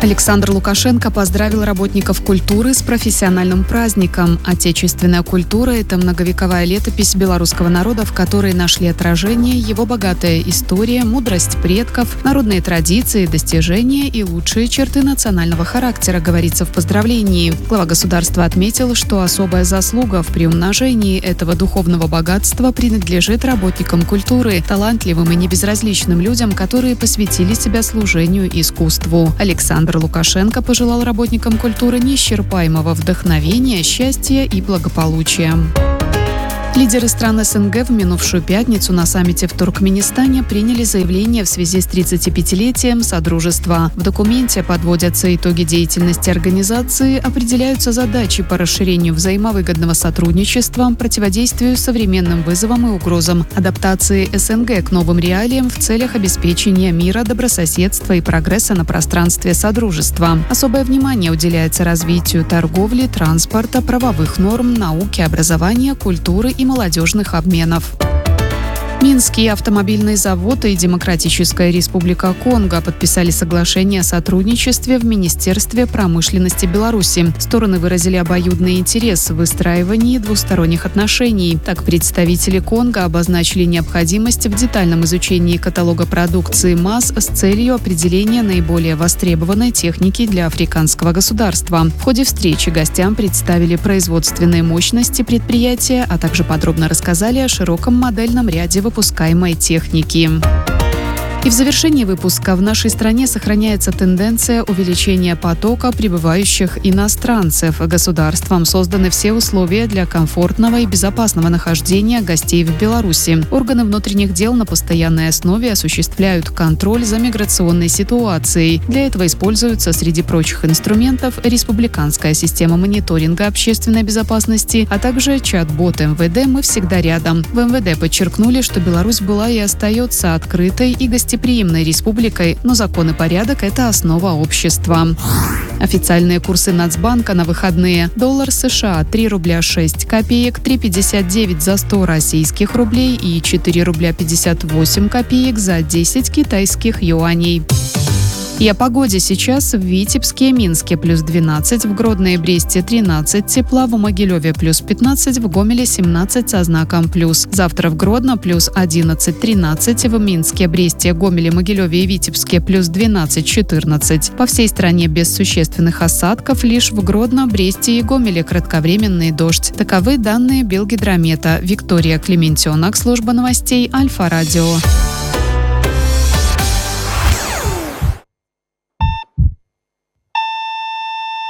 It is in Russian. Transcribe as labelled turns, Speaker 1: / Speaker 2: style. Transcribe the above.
Speaker 1: Александр Лукашенко поздравил работников культуры с профессиональным праздником. Отечественная культура – это многовековая летопись белорусского народа, в которой нашли отражение его богатая история, мудрость предков, народные традиции, достижения и лучшие черты национального характера, говорится в поздравлении. Глава государства отметил, что особая заслуга в приумножении этого духовного богатства принадлежит работникам культуры, талантливым и небезразличным людям, которые посвятили себя служению искусству. Александр Лукашенко пожелал работникам культуры неисчерпаемого вдохновения, счастья и благополучия. Лидеры стран СНГ в минувшую пятницу на саммите в Туркменистане приняли заявление в связи с 35-летием Содружества. В документе подводятся итоги деятельности организации, определяются задачи по расширению взаимовыгодного сотрудничества, противодействию современным вызовам и угрозам, адаптации СНГ к новым реалиям в целях обеспечения мира, добрососедства и прогресса на пространстве Содружества. Особое внимание уделяется развитию торговли, транспорта, правовых норм, науки, образования, культуры и молодежных обменов. Минский автомобильный завод и Демократическая Республика Конго подписали соглашение о сотрудничестве в Министерстве промышленности Беларуси. Стороны выразили обоюдный интерес в выстраивании двусторонних отношений. Так, представители Конго обозначили необходимость в детальном изучении каталога продукции МАЗ с целью определения наиболее востребованной техники для африканского государства. В ходе встречи гостям представили производственные мощности предприятия, а также подробно рассказали о широком модельном ряде выпускаемой техники. И в завершении выпуска: в нашей стране сохраняется тенденция увеличения потока прибывающих иностранцев. Государством созданы все условия для комфортного и безопасного нахождения гостей в Беларуси. Органы внутренних дел на постоянной основе осуществляют контроль за миграционной ситуацией. Для этого используются, среди прочих инструментов, республиканская система мониторинга общественной безопасности, а также чат-бот МВД «Мы всегда рядом». В МВД подчеркнули, что Беларусь была и остается открытой и гостеприимной республикой, но закон и порядок – это основа общества. Официальные курсы Нацбанка на выходные: доллар США 3 рубля 6 копеек, 3,59 за 100 российских рублей и 4 рубля 58 копеек за 10 китайских юаней. И о погоде сейчас: в Витебске, Минске плюс 12, в Гродно и Бресте 13 тепла, в Могилеве плюс 15, в Гомеле 17 со знаком плюс. Завтра в Гродно плюс 11-13, в Минске, Бресте, Гомеле, Могилеве и Витебске плюс 12-14. По всей стране без существенных осадков, лишь в Гродно, Бресте и Гомеле кратковременный дождь. Таковы данные Белгидромета. Виктория Клементьонок, служба новостей Альфа-Радио.